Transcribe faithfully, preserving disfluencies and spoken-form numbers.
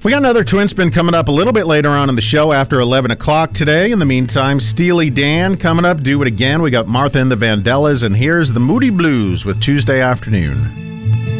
We got another Twin Spin coming up a little bit later on in the show after eleven o'clock today. In the meantime, Steely Dan coming up. Do It Again. We got Martha and the Vandellas, and here's the Moody Blues with Tuesday Afternoon.